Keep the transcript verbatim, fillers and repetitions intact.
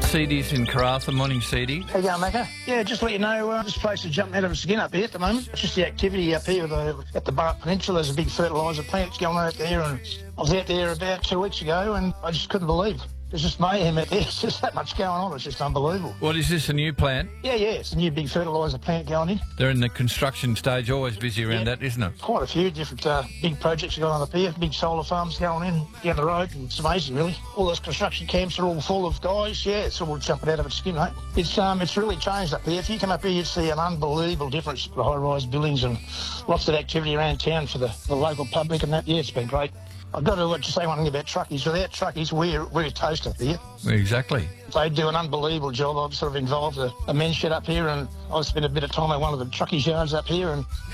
Seedies in Karratha. Morning, Seedy. How you going, Macca? Yeah, just to let you know, uh, this place is jumping out of its skin up here at the moment. It's just the activity up here with the, at the Bark Peninsula. There's a big fertiliser plant going on out there, and I was out there about two weeks ago, and I just couldn't believe. There's just mayhem out there. There's just that much going on. It's just unbelievable. What is this, a new plant? Yeah, yeah, it's a new big fertiliser plant going in. They're in the construction stage, always busy around Yeah. that, isn't it? Quite a few different uh, big projects going on up here, big solar farms going in down the road, and it's amazing, really. All those construction camps are all full of guys. Yeah, it's all jumping out of its skin, mate. It's um, it's really changed up here. If you come up here, you'd see an unbelievable difference to the high-rise buildings and lots of activity around town for the, the local public and that. Yeah, it's been great. I've got to just say one thing about truckies. Without truckies, we're, we're toast up here. Exactly. They do an unbelievable job. I've sort of involved a, a men's shed up here, and I've spent a bit of time at one of the truckies yards up here, and